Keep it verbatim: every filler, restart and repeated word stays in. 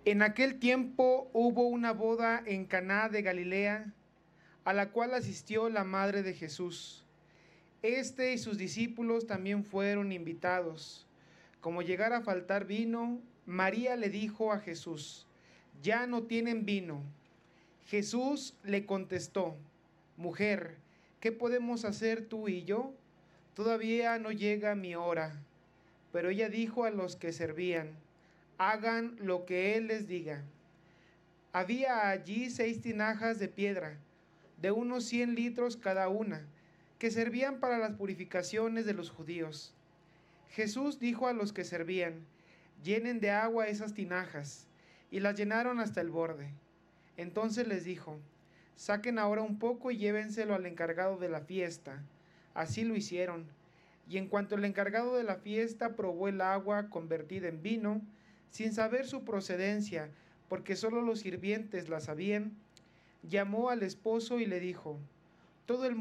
En aquel tiempo hubo una boda en Caná de Galilea, a la cual asistió la madre de Jesús. Este y sus discípulos también fueron invitados. Como llegara a faltar vino, María le dijo a Jesús: «Ya no tienen vino». Jesús le contestó: «Mujer, ¿qué podemos hacer tú y yo? Todavía no llega mi hora». Pero ella dijo a los que servían: «Hagan lo que él les diga». Había allí seis tinajas de piedra, de unos cien litros cada una, que servían para las purificaciones de los judíos. Jesús dijo a los que servían: «Llenen de agua esas tinajas», y las llenaron hasta el borde. Entonces les dijo: «Saquen ahora un poco y llévenselo al encargado de la fiesta». Así lo hicieron. Y en cuanto el encargado de la fiesta probó el agua convertida en vino, sin saber su procedencia, porque solo los sirvientes la sabían, llamó al esposo y le dijo: «Todo el